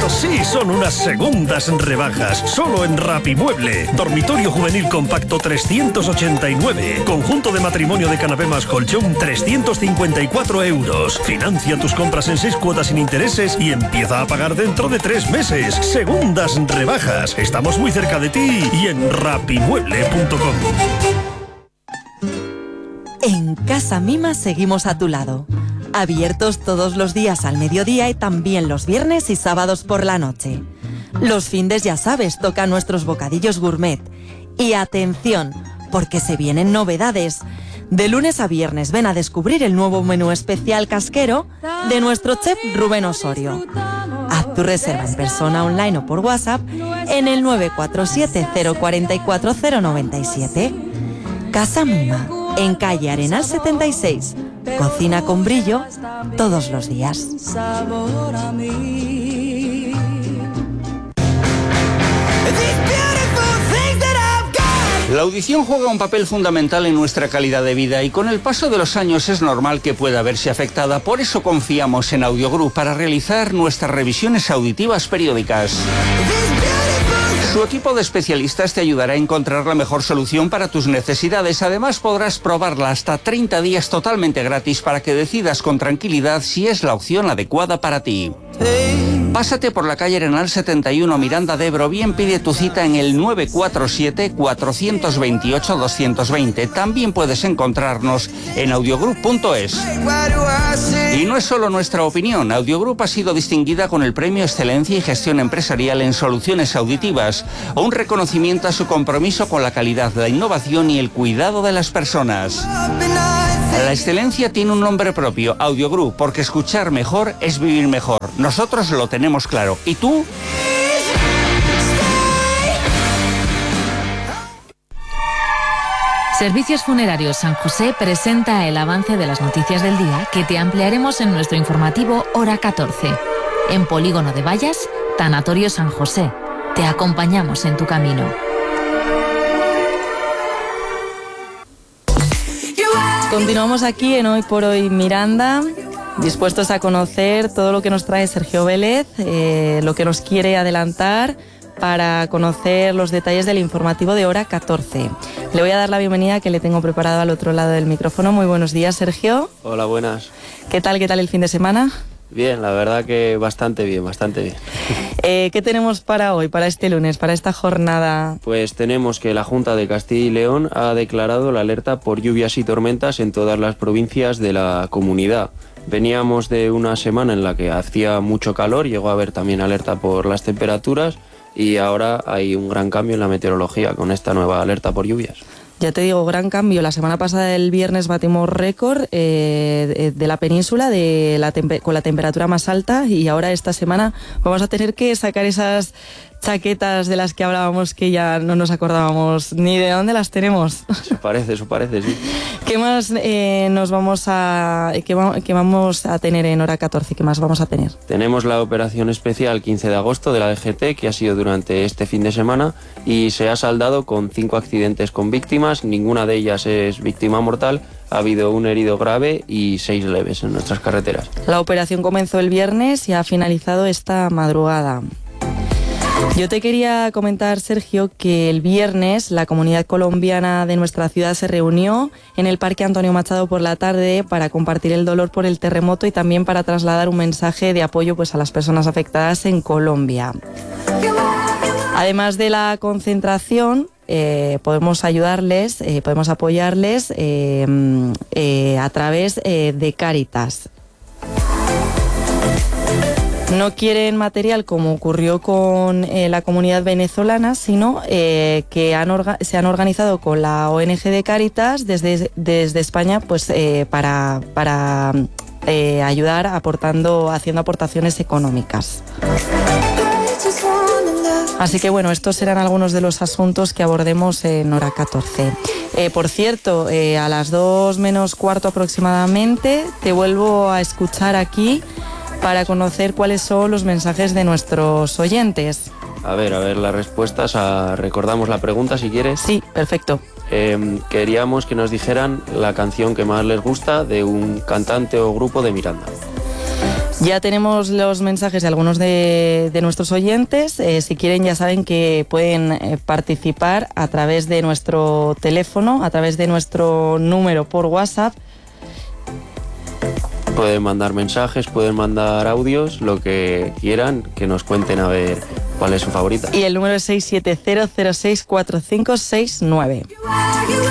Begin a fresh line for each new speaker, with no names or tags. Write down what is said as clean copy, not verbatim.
Sí, son unas segundas rebajas. Solo en Rapimueble. Dormitorio juvenil compacto 389. Conjunto de matrimonio de canapé más colchón 354 euros. Financia tus compras en 6 cuotas sin intereses y empieza a pagar dentro de 3 meses. Segundas rebajas. Estamos muy cerca de ti y en rapimueble.com.
En Casa Mima seguimos a tu lado. Abiertos todos los días al mediodía y también los viernes y sábados por la noche. Los findes, ya sabes, tocan nuestros bocadillos gourmet. Y atención, porque se vienen novedades. De lunes a viernes ven a descubrir el nuevo menú especial casquero de nuestro chef Rubén Osorio. Haz tu reserva en persona, online o por WhatsApp en el 947 044 097. Casa Mima, en calle Arenal 76. Cocina con brillo todos los días.
La audición juega un papel fundamental en nuestra calidad de vida y con el paso de los años es normal que pueda verse afectada. Por eso confiamos en Audiogroup para realizar nuestras revisiones auditivas periódicas. Su equipo de especialistas te ayudará a encontrar la mejor solución para tus necesidades. Además, podrás probarla hasta 30 días totalmente gratis para que decidas con tranquilidad si es la opción adecuada para ti. Pásate por la calle Arenal 71, Miranda de Ebro, bien pide tu cita en el 947-428-220. También puedes encontrarnos en audiogroup.es. Y no es solo nuestra opinión, Audiogroup ha sido distinguida con el Premio Excelencia y Gestión Empresarial en Soluciones Auditivas, un reconocimiento a su compromiso con la calidad, la innovación y el cuidado de las personas. La excelencia tiene un nombre propio, Audiogroup, porque escuchar mejor es vivir mejor. Nosotros lo tenemos claro. ¿Y tú?
Servicios Funerarios San José presenta el avance de las noticias del día que te ampliaremos en nuestro informativo Hora 14. En Polígono de Vallas, Tanatorio San José. Te acompañamos en tu camino.
Continuamos aquí en Hoy por Hoy Miranda, dispuestos a conocer todo lo que nos trae Sergio Vélez, lo que nos quiere adelantar para conocer los detalles del informativo de Hora 14. Le voy a dar la bienvenida que le tengo preparado al otro lado del micrófono. Muy buenos días, Sergio.
Hola, buenas.
¿Qué tal el fin de semana?
Bien, la verdad que bastante bien, bastante bien.
¿Qué tenemos para hoy, para este lunes, para esta jornada?
Pues tenemos que la Junta de Castilla y León ha declarado la alerta por lluvias y tormentas en todas las provincias de la comunidad. Veníamos de una semana en la que hacía mucho calor, llegó a haber también alerta por las temperaturas y ahora hay un gran cambio en la meteorología con esta nueva alerta por lluvias.
Ya te digo, gran cambio. La semana pasada, el viernes, batimos récord de la península con la temperatura más alta y ahora esta semana vamos a tener que sacar esas chaquetas de las que hablábamos que ya no nos acordábamos ni de dónde las tenemos.
Eso parece, sí.
¿Qué más vamos a tener en Hora 14? ¿Qué más vamos a tener?
Tenemos la operación especial 15 de agosto de la DGT que ha sido durante este fin de semana y se ha saldado con 5 accidentes con víctimas, ninguna de ellas es víctima mortal. Ha habido un herido grave y 6 leves en nuestras carreteras. La
operación comenzó el viernes y ha finalizado esta madrugada. Yo te quería comentar, Sergio, que el viernes la comunidad colombiana de nuestra ciudad se reunió en el Parque Antonio Machado por la tarde para compartir el dolor por el terremoto y también para trasladar un mensaje de apoyo a las personas afectadas en Colombia. Además de la concentración, podemos ayudarles, podemos apoyarles a través de Cáritas. No quieren material como ocurrió con la comunidad venezolana, sino que se han organizado con la ONG de Cáritas desde España para ayudar haciendo aportaciones económicas. Así que bueno, estos serán algunos de los asuntos que abordemos en Hora 14. Por cierto, a las 2 menos cuarto aproximadamente te vuelvo a escuchar aquí para conocer cuáles son los mensajes de nuestros oyentes.
A ver, las respuestas. Recordamos la pregunta, si quieres.
Sí, perfecto.
Queríamos que nos dijeran la canción que más les gusta de un cantante o grupo de Miranda.
Ya tenemos los mensajes de algunos de nuestros oyentes. Si quieren, ya saben que pueden participar a través de nuestro teléfono, a través de nuestro número por WhatsApp.
Pueden mandar mensajes, pueden mandar audios, lo que quieran, que nos cuenten a ver cuál es su favorita.
Y el número es 670064569.